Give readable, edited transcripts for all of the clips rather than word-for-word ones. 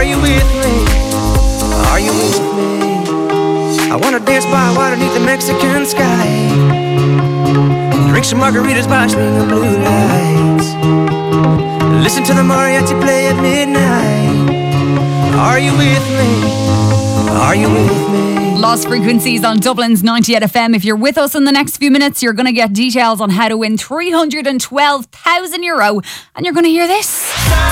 Are you with me? Are you with me? I wanna dance by water beneath the Mexican sky, drink some margaritas by swinging blue lights, listen to the mariachi play at midnight. Are you with me? Are you with me? Lost Frequencies on Dublin's 98 FM. If you're with us in the next few minutes, you're going to get details on how to win €312,000, and you're going to hear this.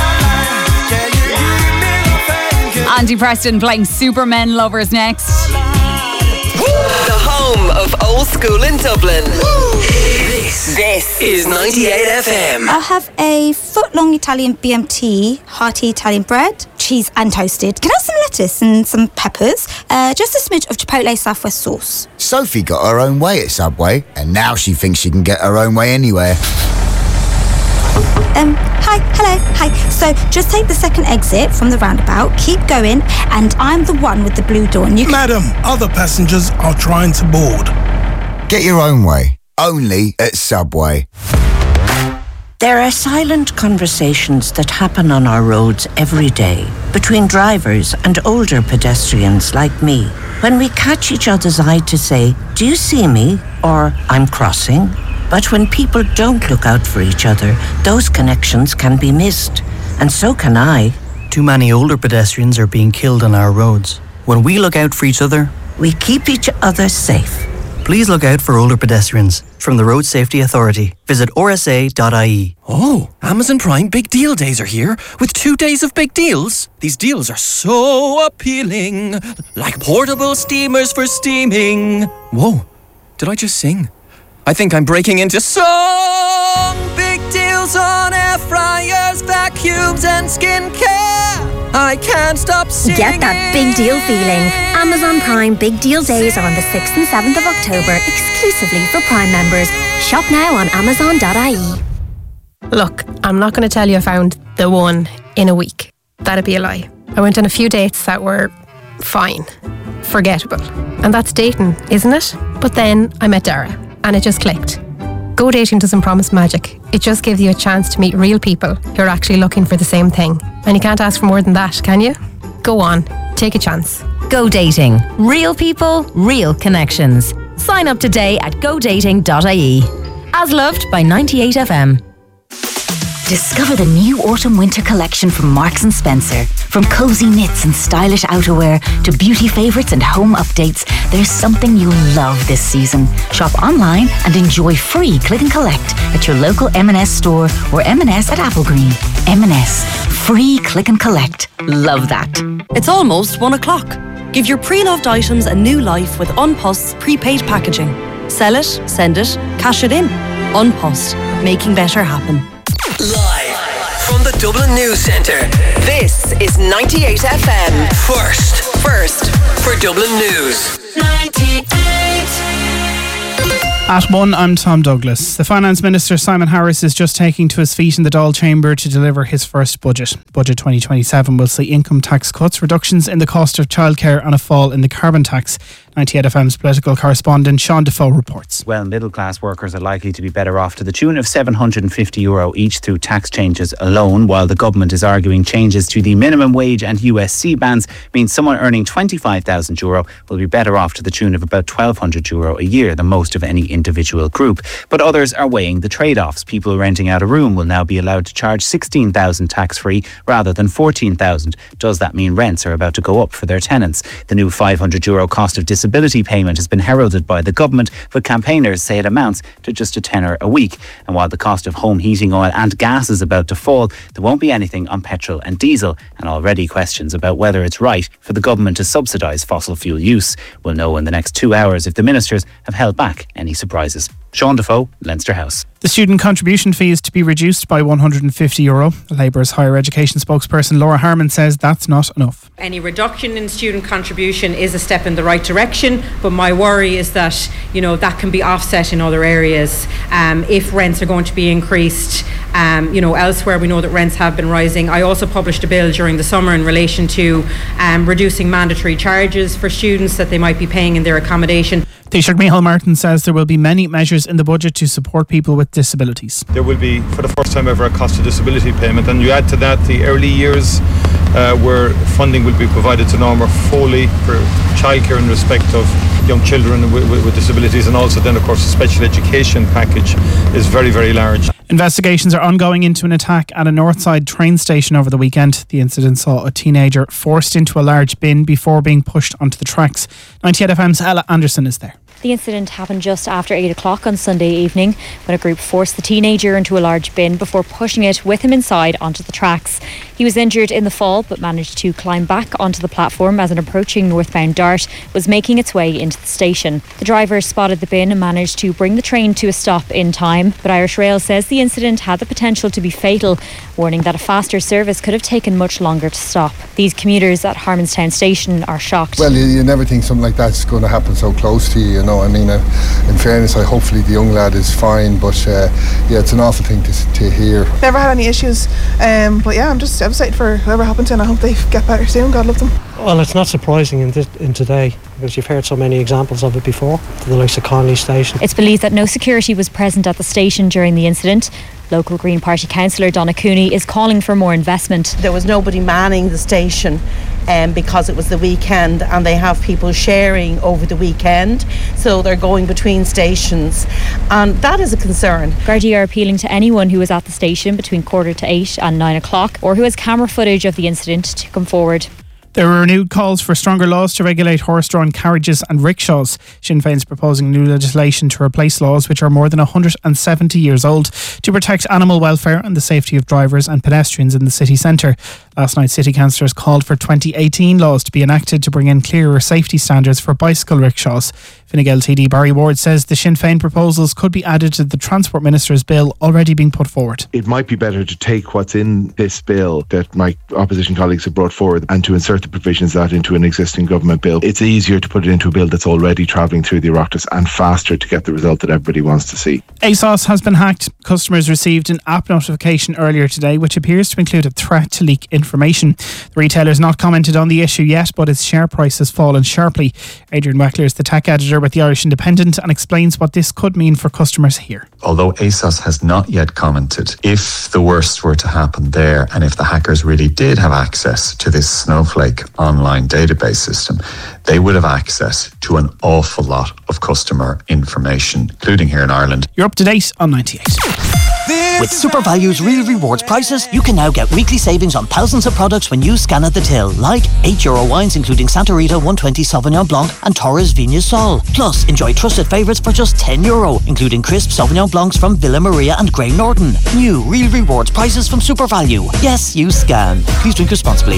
Andy Preston playing Supermen Lovers next. The home of old school in Dublin. This is 98 FM. I'll have a foot-long Italian BMT, hearty Italian bread, cheese and toasted. Can I have some lettuce and some peppers? Just a smidge of Chipotle Southwest sauce. Sophie got her own way at Subway, and now she thinks she can get her own way anywhere. Hi, hello, hi. So just take the second exit from the roundabout, keep going, and I'm the one with the blue door. And you can... Madam, other passengers are trying to board. Get your own way. Only at Subway. There are silent conversations that happen on our roads every day between drivers and older pedestrians like me. When we catch each other's eye to say, "Do you see me?" or "I'm crossing." But when people don't look out for each other, those connections can be missed. And so can I. Too many older pedestrians are being killed on our roads. When we look out for each other, we keep each other safe. Please look out for older pedestrians. From the Road Safety Authority. Visit rsa.ie. Oh, Amazon Prime Big Deal Days are here with 2 days of big deals. These deals are so appealing. Like portable steamers for steaming. Whoa, did I just sing? I think I'm breaking into song. Big deals on air fryers, vacuums and skincare. I can't stop singing. Get that big deal feeling. Amazon Prime Big Deal Days are on the 6th and 7th of October, exclusively for Prime members. Shop now on amazon.ie. Look, I'm not going to tell you I found the one in a week. That'd be a lie. I went on a few dates that were fine, forgettable. And that's dating, isn't it? But then I met Dara, and it just clicked. Go Dating doesn't promise magic. It just gives you a chance to meet real people who are actually looking for the same thing. And you can't ask for more than that, can you? Go on, take a chance. Go Dating. Real people, real connections. Sign up today at godating.ie. As loved by 98 FM. Discover the new autumn-winter collection from Marks & Spencer. From cozy knits and stylish outerwear to beauty favourites and home updates, there's something you'll love this season. Shop online and enjoy free click and collect at your local M&S store or M&S at Applegreen. M&S. Free click and collect. Love that. It's almost 1 o'clock. Give your pre-loved items a new life with Unpost's prepaid packaging. Sell it, send it, cash it in. Unpost. Making better happen. Live from the Dublin News Centre, this is 98 FM. First for Dublin News. 98. At 1, I'm Tom Douglas. The Finance Minister, Simon Harris, is just taking to his feet in the Dáil Chamber to deliver his first budget. Budget 2027 will see income tax cuts, reductions in the cost of childcare and a fall in the carbon tax. 98 FM's political correspondent Sean Defoe reports. Well, middle-class workers are likely to be better off to the tune of €750 each through tax changes alone, while the government is arguing changes to the minimum wage and USC bans means someone earning €25,000 will be better off to the tune of about €1,200 a year, the most of any individual group. But others are weighing the trade-offs. People renting out a room will now be allowed to charge €16,000 tax-free rather than €14,000. Does that mean rents are about to go up for their tenants? The new €500 cost of disability payment has been heralded by the government, but campaigners say it amounts to just a tenner a week. And while the cost of home heating oil and gas is about to fall, there won't be anything on petrol and diesel, and already questions about whether it's right for the government to subsidise fossil fuel use. We'll know in the next 2 hours if the ministers have held back any surprises. Sean Defoe, Leinster House. The student contribution fee is to be reduced by €150. Labour's higher education spokesperson Laura Harman says that's not enough. Any reduction in student contribution is a step in the right direction, but my worry is that, that can be offset in other areas. If rents are going to be increased, elsewhere we know that rents have been rising. I also published a bill during the summer in relation to reducing mandatory charges for students that they might be paying in their accommodation. Taoiseach Micheál Martin says there will be many measures in the budget to support people with disabilities. There will be, for the first time ever, a cost of disability payment, and you add to that the early years where funding will be provided to Norma Foley for childcare in respect of young children with disabilities, and also then of course the special education package is very, very large. Investigations are ongoing into an attack at a Northside train station over the weekend. The incident saw a teenager forced into a large bin before being pushed onto the tracks. 98FM's Ella Anderson is there. The incident happened just after 8 o'clock on Sunday evening when a group forced the teenager into a large bin before pushing it with him inside onto the tracks. He was injured in the fall but managed to climb back onto the platform as an approaching northbound Dart was making its way into the station. The driver spotted the bin and managed to bring the train to a stop in time, but Irish Rail says the incident had the potential to be fatal, warning that a faster service could have taken much longer to stop. These commuters at Harmonstown Station are shocked. Well, you never think something like that's going to happen so close to you, I mean, in fairness, hopefully the young lad is fine, but yeah, it's an awful thing to hear. Never had any issues, but yeah, I'm just devastated for whoever happened to, and I hope they get better soon. God love them. Well, it's not surprising in today, because you've heard so many examples of it before, to the likes of Connolly Station. It's believed that no security was present at the station during the incident. Local Green Party councillor Donna Cooney is calling for more investment. There was nobody manning the station because it was the weekend, and they have people sharing over the weekend, so they're going between stations, and that is a concern. Gardaí are appealing to anyone who was at the station between 7:45 and 9 o'clock or who has camera footage of the incident to come forward. There are renewed calls for stronger laws to regulate horse-drawn carriages and rickshaws. Sinn Féin's proposing new legislation to replace laws which are more than 170 years old to protect animal welfare and the safety of drivers and pedestrians in the city centre. Last night, city councillors called for 2018 laws to be enacted to bring in clearer safety standards for bicycle rickshaws. Fine Gael TD Barry Ward says the Sinn Féin proposals could be added to the Transport Minister's bill already being put forward. It might be better to take what's in this bill that my opposition colleagues have brought forward and to insert the provisions of that into an existing government bill. It's easier to put it into a bill that's already travelling through the Oireachtas and faster to get the result that everybody wants to see. ASOS has been hacked. Customers received an app notification earlier today which appears to include a threat to leak information. The retailer has not commented on the issue yet, but its share price has fallen sharply. Adrian Weckler is the tech editor with the Irish Independent and explains what this could mean for customers here. Although ASOS has not yet commented, if the worst were to happen there and if the hackers really did have access to this Snowflake online database system, they would have access to an awful lot of customer information, including here in Ireland. You're up to date on 98. With SuperValue's Real Rewards prices, you can now get weekly savings on thousands of products when you scan at the till, like €8 wines including Santa Rita 120 Sauvignon Blanc and Torres Vignes Sol. Plus, enjoy trusted favourites for just €10, including crisp Sauvignon Blancs from Villa Maria and Grey Norton. New Real Rewards prices from SuperValu. Yes, you scan. Please drink responsibly.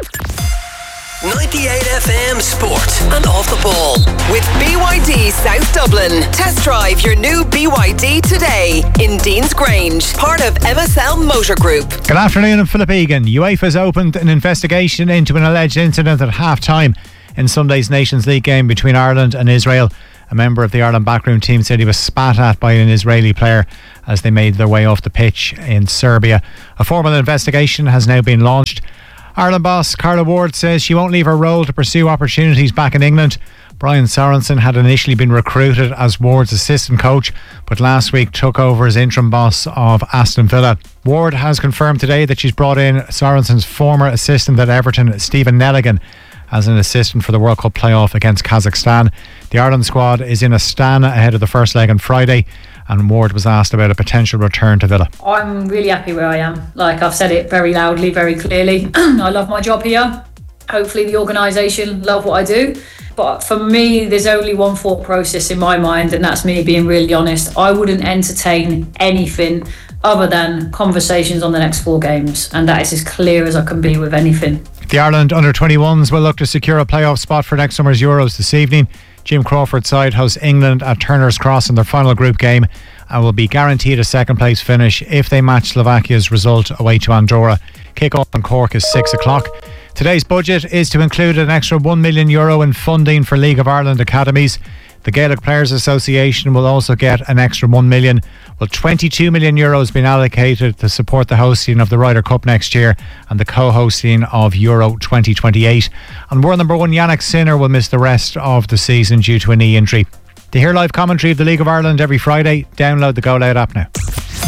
98 FM Sport and Off the Ball with BYD South Dublin. Test drive your new BYD today in Dean's Grange, part of MSL Motor Group. Good afternoon, I'm Philip Egan. UEFA's opened an investigation into an alleged incident at half-time in Sunday's Nations League game between Ireland and Israel. A member of the Ireland backroom team said he was spat at by an Israeli player as they made their way off the pitch in Serbia. A formal investigation has now been launched. Ireland boss Carla Ward says she won't leave her role to pursue opportunities back in England. Brian Sorensen had initially been recruited as Ward's assistant coach, but last week took over as interim boss of Aston Villa. Ward has confirmed today that she's brought in Sorensen's former assistant at Everton, Stephen Nelligan, as an assistant for the World Cup playoff against Kazakhstan. The Ireland squad is in Astana ahead of the first leg on Friday, and Ward was asked about a potential return to Villa. I'm really happy where I am. Like, I've said it very loudly, very clearly. I love my job here. Hopefully the organisation love what I do. But for me, there's only one thought process in my mind, and that's me being really honest. I wouldn't entertain anything other than conversations on the next 4 games, and that is as clear as I can be with anything. The Ireland under-21s will look to secure a playoff spot for next summer's Euros this evening. Jim Crawford's side hosts England at Turner's Cross in their final group game and will be guaranteed a second place finish if they match Slovakia's result away to Andorra. Kick-off in Cork is 6 o'clock. Today's budget is to include an extra €1 million in funding for League of Ireland academies. The Gaelic Players Association will also get an extra €1 million, with €22 million being allocated to support the hosting of the Ryder Cup next year and the co-hosting of Euro 2028. And world number 1 Yannick Sinner will miss the rest of the season due to a knee injury. To hear live commentary of the League of Ireland every Friday, download the Go Loud app now.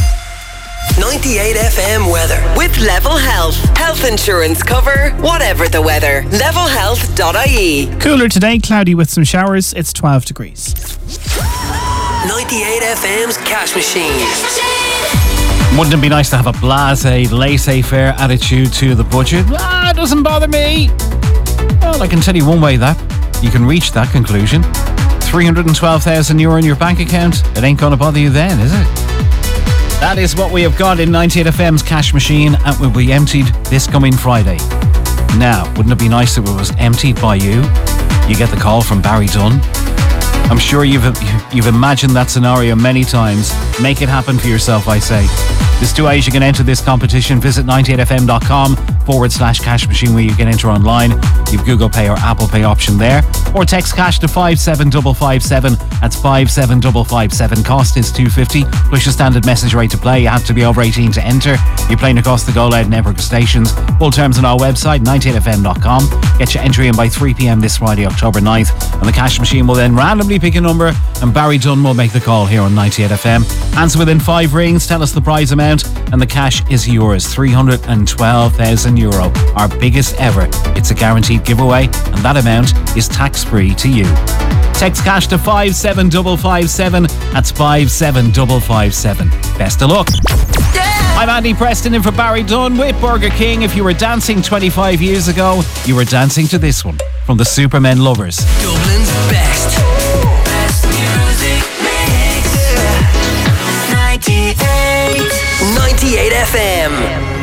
98 FM weather with Level Health. Health insurance cover, whatever the weather. Levelhealth.ie. Cooler today, cloudy with some showers. It's 12 degrees. 98 FM's Cash Machine. Wouldn't it be nice to have a blasé, laissez-faire attitude to the budget? It doesn't bother me. Well, I can tell you one way that you can reach that conclusion. €312,000 in your bank account. It ain't going to bother you then, is it? That is what we have got in 98 FM's Cash Machine, and will be emptied this coming Friday. Now, wouldn't it be nice if it was emptied by you? You get the call from Barry Dunn. I'm sure you've imagined that scenario many times. Make it happen for yourself, I say. There's two ways you can enter this competition. Visit 98fm.com/cash machine, where you can enter online. You've Google Pay or Apple Pay option there. Or text cash to 57557. That's 57557. Cost is $2.50 plus your standard message rate to play. You have to be over 18 to enter. You're playing across the Go Loud network of stations. Full terms on our website, 98fm.com. Get your entry in by 3 p.m. this Friday, October 9th. And the Cash Machine will then randomly pick a number, and Barry Dunn will make the call here on 98 FM. Answer within 5 rings, tell us the prize amount, and the cash is yours. €312,000, our biggest ever. It's a guaranteed giveaway, and that amount is tax-free to you. Text cash to 57557. That's 57557. Best of luck. I'm Andy Preston in for Barry Dunn with Burger King. If you were dancing 25 years ago, you were dancing to this one from the Supermen Lovers. Dublin's best music mix. 98 FM.